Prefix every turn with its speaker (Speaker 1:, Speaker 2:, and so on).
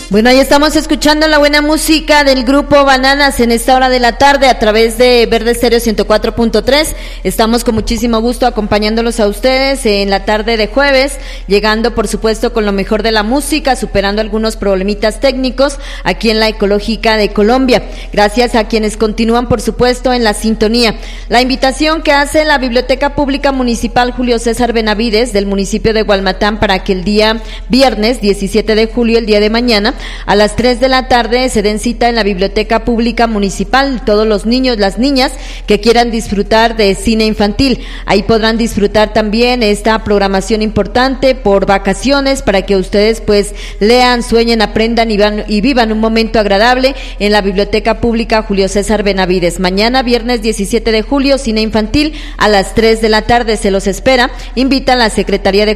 Speaker 1: Bueno, ahí estamos escuchando la buena música del grupo Bananas en esta hora de la tarde a través de Verde Estéreo 104.3. Estamos con muchísimo gusto acompañándolos a ustedes en la tarde de jueves, llegando por supuesto con lo mejor de la música, superando algunos problemitas técnicos aquí en la Ecológica de Colombia. Gracias a quienes continúan por supuesto en la sintonía. La invitación que hace la Biblioteca Pública Municipal Julio César Benavides del municipio de Gualmatán para que el día viernes 17 de julio, el día de mañana, a las 3 de la tarde se den cita en la Biblioteca Pública Municipal todos los niños, las niñas que quieran disfrutar de cine infantil. Ahí podrán disfrutar también esta programación importante por vacaciones para que ustedes pues lean, sueñen, aprendan y vivan un momento agradable en la Biblioteca Pública Julio César Benavides. Mañana viernes 17 de julio, cine infantil a las 3 de la tarde se los espera. Invitan la Secretaría de